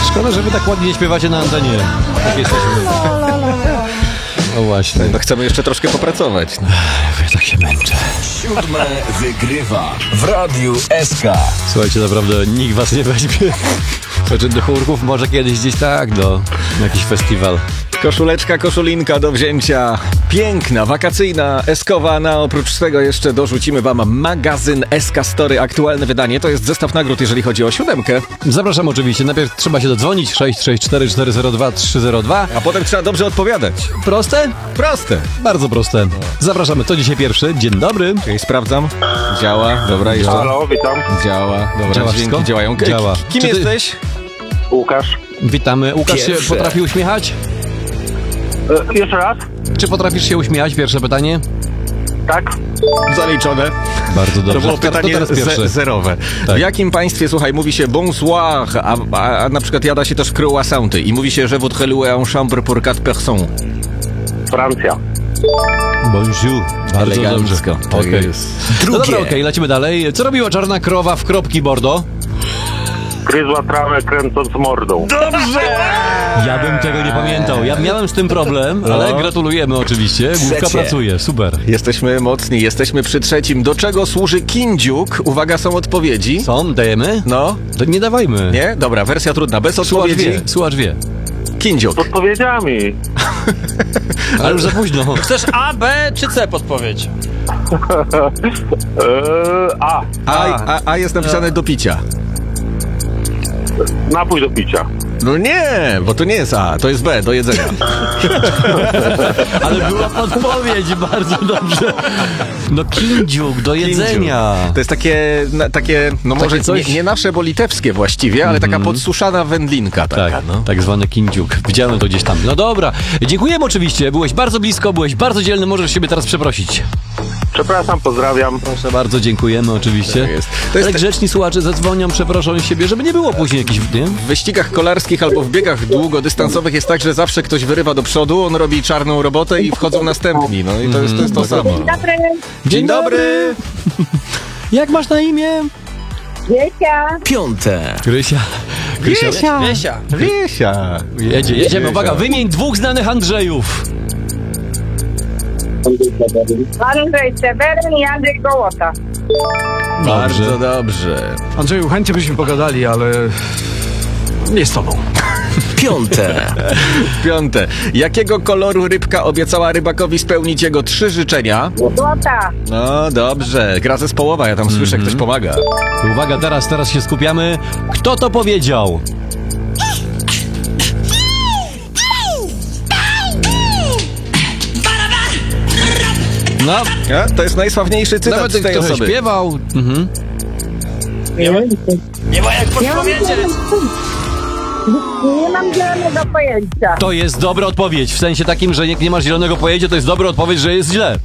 Szkoda, że wy tak ładnie nie śpiewacie na antenie. Tak jesteśmy. No właśnie. No chcemy jeszcze troszkę popracować. Ja tak się męczę. 7 wygrywa w Radiu SK. Słuchajcie, naprawdę nikt was nie weźmie. Znaczy do chórków może kiedyś gdzieś tak, na jakiś festiwal. Koszuleczka, koszulinka do wzięcia. Piękna, wakacyjna, eskowana. Oprócz tego jeszcze dorzucimy wam magazyn SK Story. Aktualne wydanie. To jest zestaw nagród, jeżeli chodzi o 7. Zapraszam oczywiście. Najpierw trzeba się dodzwonić 664 402 302. A potem trzeba dobrze odpowiadać. Proste? Proste. Bardzo proste. Zapraszamy. To dzisiaj pierwszy. Dzień dobry. Czyli sprawdzam. Działa. Dobra, jeszcze. Halo, witam. Działa. Dobra, Działa dźwięki wszystko? działają. Działa. Kim Czy ty- jesteś? Łukasz. Witamy. Łukasz się Pierwsze. potrafi uśmiechać? Jeszcze raz? Czy potrafisz się uśmiechać? Pierwsze pytanie. Tak. Zaliczone. Bardzo dobrze. To było pytanie teraz pierwsze. zerowe. Tak. W jakim państwie, słuchaj, mówi się bonsoir, a na przykład jada się też croissanty i mówi się, je voudrais louer en chambre pour 4 personnes. Francja. Bonjour. Bardzo Elegancko. dobrze. Tak Okej. jest. No dobra, okej, lecimy dalej. Co robiła czarna krowa w kropki Bordeaux? Gryzła trawę kręcąc mordą. Ja bym tego nie pamiętał. Ja miałem z tym problem, ale gratulujemy oczywiście. Główka Trzecie. pracuje, super. Jesteśmy mocni, jesteśmy przy trzecim. Do czego służy kindziuk? Uwaga, są odpowiedzi. Co? Dajemy? No, To nie dawajmy. nie? Dobra, wersja trudna, bez Słuchacz odpowiedzi. wie, słuchacz wie. Kindziuk. Podpowiedziami. Ale już za późno. Chcesz A, B czy C podpowiedź? A. A jest napisane do picia. Napój do picia. No nie, bo to nie jest A, to jest B, do jedzenia. Ale była podpowiedź, bardzo dobrze. No kindziuk, do jedzenia. To jest takie no Takie może coś- nie nasze, bo litewskie właściwie, ale taka podsuszana wędlinka. Taka, Tak, no. tak zwany kindziuk. Widziałem to gdzieś tam. No dobra, dziękujemy oczywiście. Byłeś bardzo blisko, byłeś bardzo dzielny. Możesz siebie teraz przeprosić. Przepraszam, pozdrawiam. Proszę bardzo, dziękujemy oczywiście. Tak jest. To jest Ale grzeczni słuchacze zadzwonią, przeproszą siebie, żeby nie było później jakichś, nie? W wyścigach kolarskich albo w biegach długodystansowych jest tak, że zawsze ktoś wyrywa do przodu, on robi czarną robotę i wchodzą następni. No i to jest to samo. Dzień dobry! Jak masz na imię? Piąte. Krysia. Wiesia! Wiesia. Wiesia! Jedziemy, uwaga, wymień 2 znanych Andrzejów. Andrzej Seweryn i Andrzej Gołota. Bardzo dobrze. Andrzeju, chętnie byśmy pogadali, ale nie z tobą. Piąte. Piąte. Jakiego koloru rybka obiecała rybakowi spełnić jego 3 życzenia? Złota. No dobrze, gra zespołowa, ja tam słyszę, ktoś pomaga. Uwaga, teraz się skupiamy. Kto to powiedział? No, To jest najsławniejszy cytat nawet z tej trochę osoby. śpiewał. Nie ma jak podpowiedzieć. Nie mam zielonego pojęcia. To jest dobra odpowiedź, w sensie takim, że nie masz zielonego pojęcia, to jest dobra odpowiedź, że jest źle.